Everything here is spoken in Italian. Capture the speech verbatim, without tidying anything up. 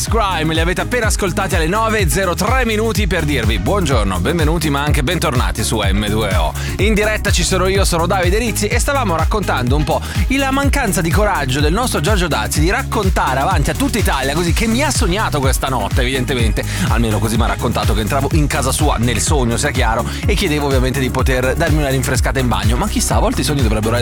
Crime, li avete appena ascoltati alle nove e zero tre minuti per dirvi buongiorno, benvenuti ma anche bentornati su emme due o. In diretta ci sono io, sono Davide Rizzi e stavamo raccontando un po' la mancanza di coraggio del nostro Giorgio Dazzi di raccontare avanti a tutta Italia, così che mi ha sognato questa notte evidentemente, almeno così mi ha raccontato, che entravo in casa sua nel sogno, sia chiaro, e chiedevo ovviamente di poter darmi una rinfrescata in bagno, ma chissà, a volte i sogni dovrebbero